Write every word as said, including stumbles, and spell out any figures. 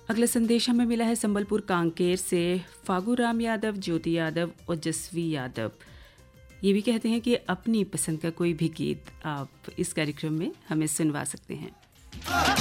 अगला संदेश हमें मिला है संबलपुर कांकेर से फागू राम यादव, ज्योति यादव और जसवी यादव। ये भी कहते हैं कि अपनी पसंद का कोई भी गीत आप इस कार्यक्रम में हमें सुनवा सकते हैं।